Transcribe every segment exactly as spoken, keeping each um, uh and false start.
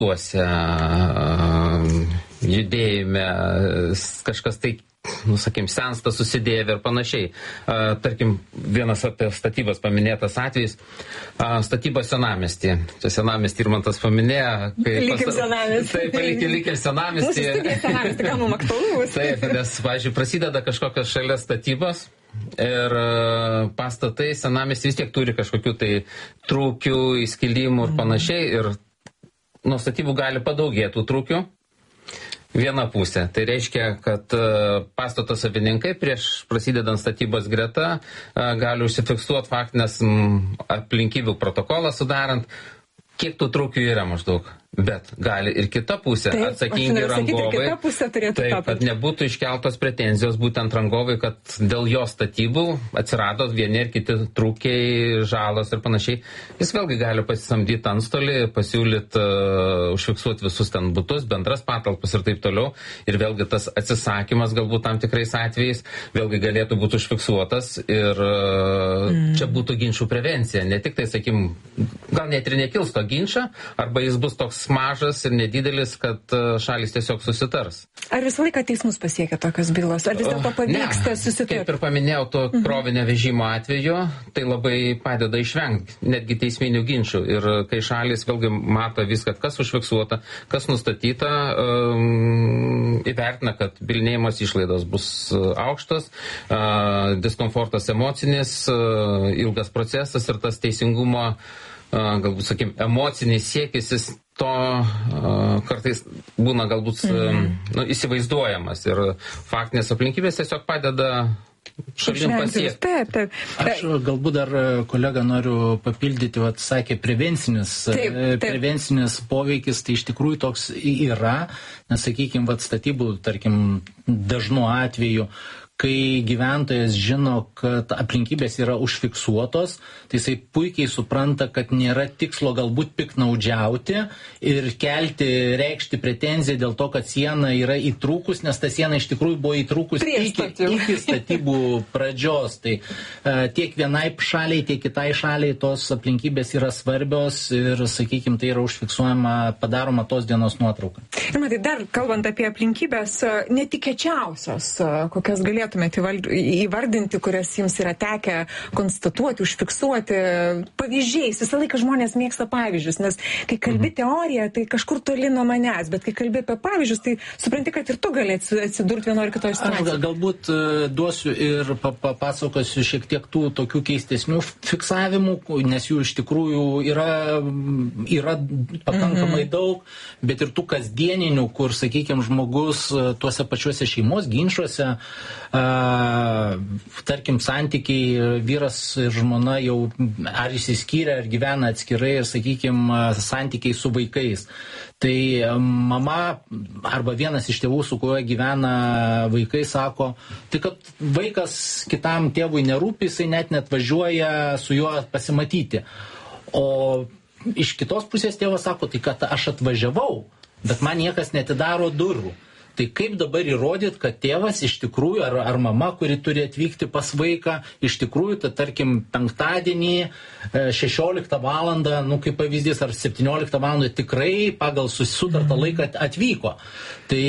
tuose judėjime kažkas tai, nu, sakim, sensta, susidėvė ir panašiai. A, tarkim, vienas apie statybas paminėtas atvejis, a, statyba senamiestį. Čia senamiestį Irmantas paminėjo. Likim pas... senamiestį. Taip, likim, likim senamiestį. Mūsų studija senamiestį, gal mum aktualus. Taip, nes, pavyzdžiui, prasideda kažkokios šalia statybos ir pastatai senamiestį vis tiek turi kažkokių tai trūkių, įskilimų ir panašiai. Ir nuo statybų gali padaugėti tų trūkių. Viena pusė. Tai reiškia, kad pastato savininkai prieš prasidedant statybos greta gali užsifiksuoti faktinės aplinkybių protokolą sudarant, kiek tų trūkių yra maždaug. Bet gali ir kita pusė, taip, atsakingi rangovai, taip, kad nebūtų iškeltos pretenzijos būtent rangovai, kad dėl jo statybų atsirado vieni ir kiti trūkiai, žalos ir panašiai. Jis vėlgi gali pasisamdyti antstolį, pasiūlyti uh, užfiksuoti visus ten butus, bendras patalpas ir taip toliau. Ir vėlgi tas atsisakymas galbūt tam tikrais atvejais vėlgi galėtų būti užfiksuotas ir uh, mm. čia būtų ginčių prevencija. Ne tik tai, sakim, gal net ir nekils to ginčą, arba jis bus toks mažas ir nedidelis, kad šalis tiesiog susitars. Ar visą laiką teismus pasiekia tokios bylos? Ar vis dėlto pavyksta susitarti? Kaip ir paminėjau, to mhm. krovinio vežimo atveju, tai labai padeda išvengti netgi teisminių ginčių. Ir kai šalis vėlgi mato viską, kas užfiksuota, kas nustatyta, um, įvertina, kad bylinėjimas išlaidos bus aukštas, uh, diskomfortas emocinis, uh, ilgas procesas ir tas teisingumo galbūt, sakim, emocinis siekis, jis to uh, kartais būna galbūt mm. nu, įsivaizduojamas ir faktinės aplinkybės tiesiog padeda šalim pasiekti. Taip, taip. Aš galbūt dar kolegą noriu papildyti, vat, sakė, prevencinis, taip, taip. prevencinis poveikis, tai iš tikrųjų toks yra, nes, sakykime, vat, statybų, tarkim, dažnu atveju, kai gyventojas žino, kad aplinkybės yra užfiksuotos, tai jisai puikiai supranta, kad nėra tikslo galbūt piknaudžiauti ir kelti, reikšti pretenziją dėl to, kad siena yra įtrūkus, nes ta siena iš tikrųjų buvo įtrūkus iki, iki statybų pradžios. Tai uh, tiek vienai šaliai, tiek kitai šaliai tos aplinkybės yra svarbios ir, sakykime, tai yra užfiksuojama, padaroma tos dienos nuotrauka. Ir matai, dar kalbant apie aplinkybės, netikėčiausios, kokias galėtų įvardinti, kurias jums yra tekę konstatuoti, užfiksuoti pavyzdžiais. Visą laiką žmonės mėgsta pavyzdžius, nes kai kalbi mhm. teoriją, tai kažkur toli nuo manęs, bet kai kalbi apie pavyzdžius, tai supranti, kad ir tu gali atsidurti vienoje ar kitoje situacijoje. Aš galbūt duosiu ir papasakosiu šiek tiek tų tokių keistesnių fiksavimų, nes jų iš tikrųjų yra, yra pakankamai mhm. daug, bet ir tų kasdieninių, kur, sakykime, žmogus tuose pačiuose šeimos ginčuose, Uh, tarkim, santykiai, vyras ir žmona jau ar išsiskyrę, ar gyvena atskirai ir, sakykime, santykiai su vaikais. Tai mama arba vienas iš tėvų, su kuriuo gyvena vaikai, sako, tai kad vaikas kitam tėvui nerūpi, jisai net net važiuoja su juo pasimatyti. O iš kitos pusės tėvas sako, tai kad aš atvažiavau, bet man niekas netidaro durų. Tai kaip dabar įrodyti, kad tėvas iš tikrųjų, ar, ar mama, kuri turi atvykti pas vaiką, iš tikrųjų, tai tarkim, penktadienį, šešioliktą valandą, nu kaip pavyzdys, ar septynioliktą valandą tikrai pagal susitartą laiką atvyko. Tai,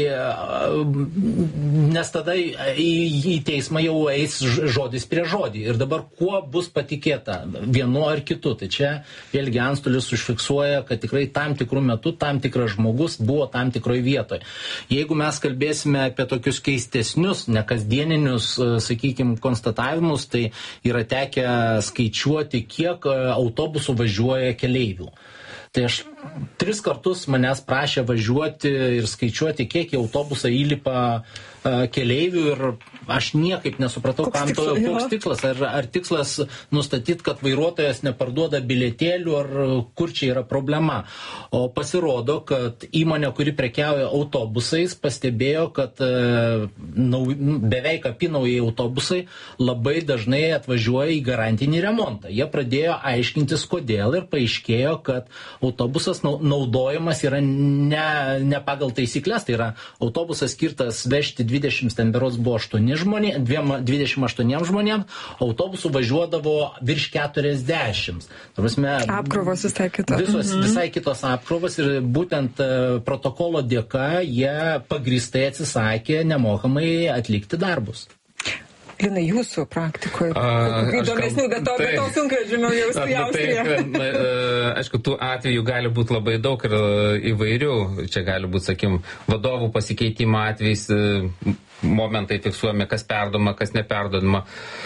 nes tada į, į teismą jau eis žodis prie žodį. Ir dabar kuo bus patikėta, vienu ar kitu. Tai čia vėlgi antstolis užfiksuoja, kad tikrai tam tikrų metų tam tikras žmogus buvo tam tikroje vietoje. Jeigu mes kalbėsime apie tokius keistesnius, nekasdieninius, sakykime, konstatavimus, tai yra tekę skaičiuoti, kiek autobusų važiuoja keleivių. Tai aš tris kartus manęs prašė važiuoti ir skaičiuoti, kiek į autobusą įlipa keleivių ir aš niekaip nesupratau, koks kam to, koks tikslas. Ar, ar tikslas nustatyti, kad vairuotojas neparduoda bilietėlių, ar kur čia yra problema. O pasirodo, kad įmonė, kuri prekiauja autobusais, pastebėjo, kad e, nau, beveik apynaujai autobusai labai dažnai atvažiuoja į garantinį remontą. Jie pradėjo aiškintis, kodėl, ir paaiškėjo, kad autobusas naudojamas yra ne, ne pagal taisyklės, tai yra autobusas skirtas vežti dvidešimt, ten berods buvo aštuoni žmonė, dvidešimt aštuoniems žmonėms, autobusų važiuodavo virš keturiasdešimt. Prasme, apkrovos visai kitos. Visos mhm. visai kitos apkrovos ir būtent protokolo dėka jie pagrįstai atsisakė nemokamai atlikti darbus. Linai, jūsų praktikoje, A, įdomesnių, bet to, bet to sunkvežimio jau į Austriją. Tai, aišku, tų atvejų gali būti labai daug ir įvairių. Čia gali būti, sakim, vadovų pasikeitimo atvejais, momentai fiksuojami, kas perdoma, kas neperdodama.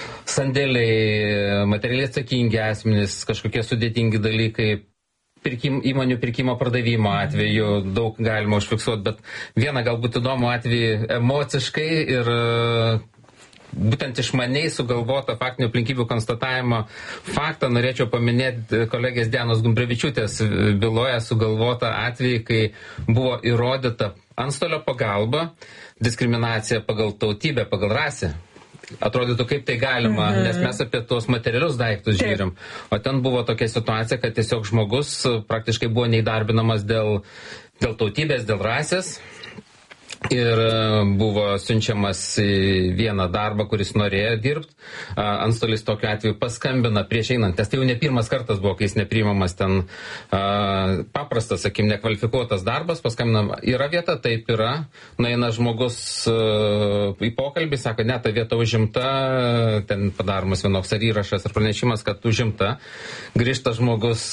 Sandėliai, materialiai atsakingi asmenys, kažkokie sudėtingi dalykai. Pirkim, įmonių pirkimo pardavimo atveju daug galima užfiksuoti, bet vieną galbūt įdomų atvejį emociškai ir būtent išmaniai sugalvotą faktinių aplinkybių konstatavimo faktą norėčiau paminėti kolegės Dianos Gumbrevičiūtės byloje sugalvotą atvejį, kai buvo įrodyta antstolio pagalba, diskriminacija pagal tautybę, pagal rasę. Atrodytų, kaip tai galima, mhm. nes mes apie tuos materialius daiktus žiūrim. O ten buvo tokia situacija, kad tiesiog žmogus praktiškai buvo neįdarbinamas dėl, dėl tautybės, dėl rasės. Ir buvo siunčiamas į vieną darbą, kuris norėjo dirbti. Antstolis tokiu atveju paskambina prieš einant, nes tai jau ne pirmas kartas buvo, kai jis nepriimamas ten paprastas, sakim, nekvalifikuotas darbas, paskambina, yra vieta, taip yra, nueina žmogus į pokalbį, sako, ne, ta vieta užimta, ten padaromas vienoks ar įrašas ar pranešimas, kad užimta. Grįžta žmogus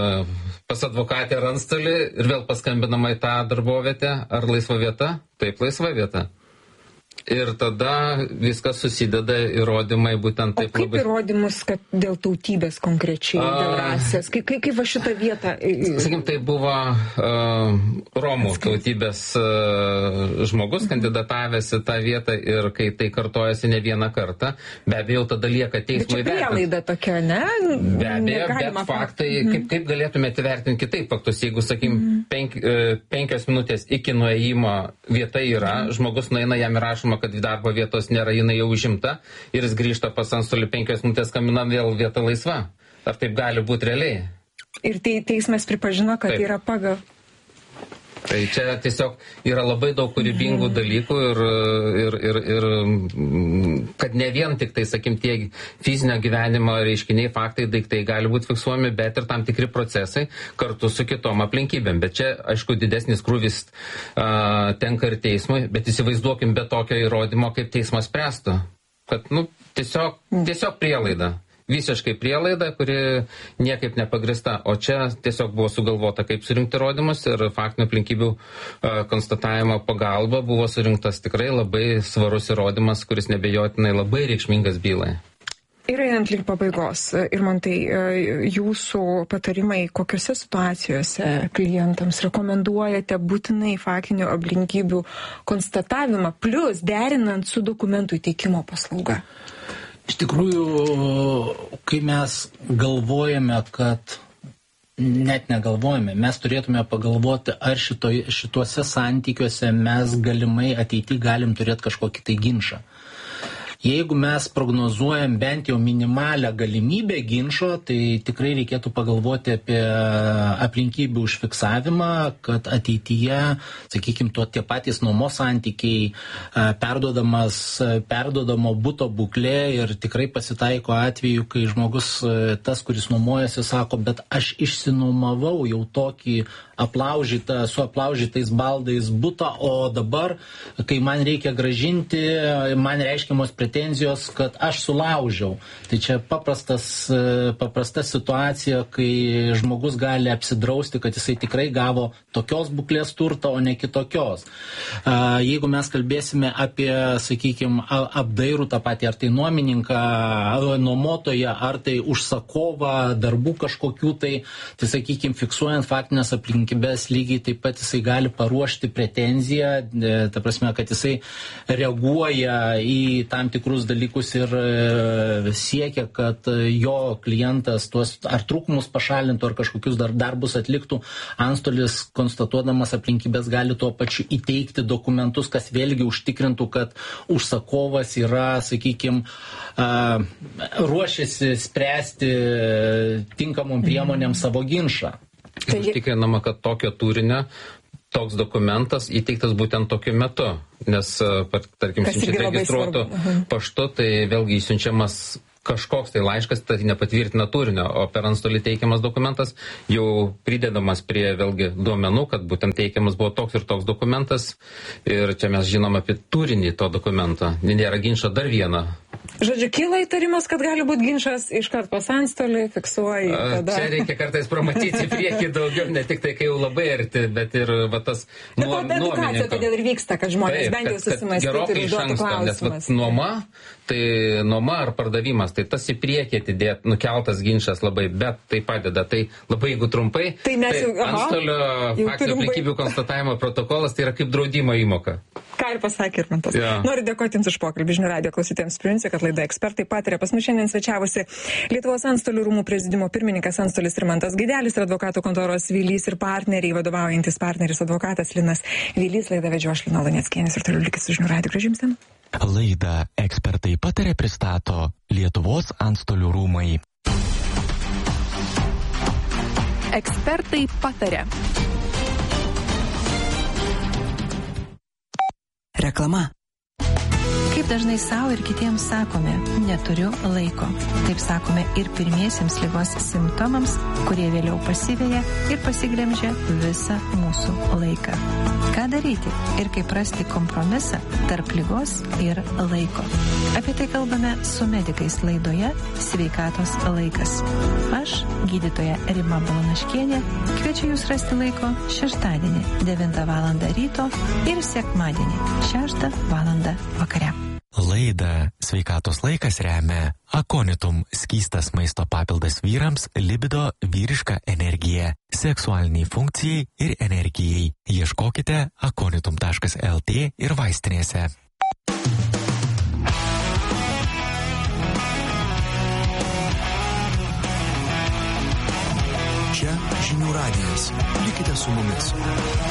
pas advokatę ar antstolį ir vėl paskambinama į tą darbovietę, ar laisva vieta? Taip, laisva vieta. Ir tada viskas susideda įrodymai būtent taip labai. O kaip labai... įrodymus, kad dėl tautybės konkrečiai, a... dėl rasės? Kaip, kaip, kaip va šitą vietą? Sakykim, tai buvo uh, Romų tautybės uh, žmogus, mhm. kandidatavęs į tą vietą ir kai tai kartojasi ne vieną kartą, be abejo, tada lieka teismo įvertinti. Bet čia prielaida tokia, ne? Be abejo, bet faktai, mhm. kaip, kaip galėtumėte vertinti kitaip faktus, jeigu, sakykim, mhm. penk, uh, penkios minutės iki nuėjimo vieta yra, mhm. žmogus nueina, jam įrašoma, kad darbo vietos nėra, jinai jau užimta ir jis grįžta pas antstolį penkios minutės, skambina vėl vieta laisva. Ar taip gali būti realiai? Ir tai teismas pripažino, kad taip. Yra pagal. Tai čia tiesiog yra labai daug kūrybingų mm. dalykų ir, ir, ir, ir kad ne vien tik tai, sakim, tie fizinio gyvenimo reiškiniai, faktai, daiktai gali būti fiksuojami, bet ir tam tikri procesai kartu su kitom aplinkybėm. Bet čia, aišku, didesnis krūvis uh, tenka ir teismui, bet įsivaizduokim be tokio įrodymo, kaip teismas spręstų. Kad, nu, tiesiog, tiesiog prielaida. Visiškai prielaida, kuri niekaip nepagrista, o čia tiesiog buvo sugalvota, kaip surinkti įrodymus ir faktinių aplinkybių konstatavimo pagalba buvo surinktas tikrai labai svarus įrodymas, kuris nebejotinai labai reikšmingas bylai. Ir einant link pabaigos, Irmantai, jūsų patarimai, kokiose situacijose klientams rekomenduojate būtinai faktinių aplinkybių konstatavimą, plus derinant su dokumentų įteikimo paslauga? Iš tikrųjų, kai mes galvojame, kad net negalvojame, mes turėtume pagalvoti, ar šito, šituose santykiuose mes galimai ateityje galim turėti kažkokį tai ginčą. Jeigu mes prognozuojam bent jau minimalią galimybę ginčo, tai tikrai reikėtų pagalvoti apie aplinkybių užfiksavimą, kad ateityje, sakykime, to tie patys nuomos santykiai, perduodamas, perduodamo buto būklė ir tikrai pasitaiko atveju, kai žmogus, tas, kuris nuomojasi, sako, bet aš išsinuomavau jau tokį aplaužytą, su aplaužytais baldais butą, o dabar, kai man reikia gražinti, man reiškiamos pretenzijos, kad aš sulaužiau. Tai čia paprastas, paprasta situacija, kai žmogus gali apsidrausti, kad jisai tikrai gavo tokios būklės turtą, o ne kitokios. Jeigu mes kalbėsime apie, sakykime, apdairų tą patį, ar tai nuomininką, nuomotoją, ar tai užsakovą, darbų kažkokių, tai, tai sakykime, fiksuojant faktinės aplinkybės, lygiai taip pat jisai gali paruošti pretenziją, ta prasme, kad jisai reaguoja į tam tikrus dalykus ir siekia, kad jo klientas tuos ar trūkumus pašalintų, ar kažkokius dar darbus atliktų. Antstolis, konstatuodamas aplinkybės, gali tuo pačiu įteikti dokumentus, kas vėlgi užtikrintų, kad užsakovas yra, sakykime, ruošiasi spręsti tinkamom priemonėm savo ginčą. Tai... Užtikrinama, kad tokio turinio toks dokumentas įteiktas būtent tokiu metu, nes, tarkim, siunčiant registruotu paštu, tai vėlgi įsiunčiamas kažkoks tai laiškas, tai nepatvirtina turinio, o per antstolį teikiamas dokumentas jau pridedamas prie vėlgi duomenų, kad būtent teikiamas buvo toks ir toks dokumentas, ir čia mes žinom apie turinį to dokumento. Nėra ginčo dar vieną. Žodžiu, kyla įtarimas, kad gali būti ginčas iškart pas antstolį, fiksuoji. Tada... Čia reikia kartais pramatyti priekį daugiau, ne tik tai, kai jau labai arti, bet ir va, tas nuomininko. Edukacija todėl ir vyksta, kad žmonės taip, bent jau susimąstytų ir užduotų klausimus. Nes va, nuoma, tai nuoma ar pardavimas, tai tas į priekį atidėt, nukeltas ginčas labai, bet tai padeda. Tai labai, jeigu trumpai, tai, tai jau, antstolio faktinių aplinkybių konstatavimo protokolas tai yra kaip draudimo įmoka. Ką ir pasakė Irmantas. Ja. Noriu dėkoti Jums už pokalbį. Žinių radijo klausytėms priminsiu, kad laida Ekspertai pataria. Pas mus šiandien svečiavosi Lietuvos antstolių rūmų prezidiumo pirmininkas antstolis Irmantas Gaidelis ir advokatų kontoros Vilys ir partneriai, vadovaujantis partneris advokatas Linas Vilys. Laidą vedžiau aš, Lina Luneckienė, ir toliau likit su Žinių radijo. Gražių Jums dienų. Laidą Ekspertai pataria pristato Lietuvos antstolių rūmai. Ekspertai pataria. Reklama. Kaip dažnai savo ir kitiems sakome, neturiu laiko. Taip sakome ir pirmiesiems ligos simptomams, kurie vėliau pasiveja ir pasiglemžia visą mūsų laiką. Ką daryti ir kaip rasti kompromisą tarp ligos ir laiko? Apie tai kalbame su medikais laidoje Sveikatos laikas. Aš, gydytoja Rima Balanaškienė, kviečiu Jūs rasti laiko šeštadienį devintą valandą ryto ir sekmadienį šeštą valandą vakare. Laidą Sveikatos laikas remia Akonitum skystas maisto papildas vyrams, libido, vyriška energija, seksualiniai funkcijai ir energijai. Ieškokite akonitum taškas lt ir vaistinėse. Čia Žinių radijas. Likite su mumis.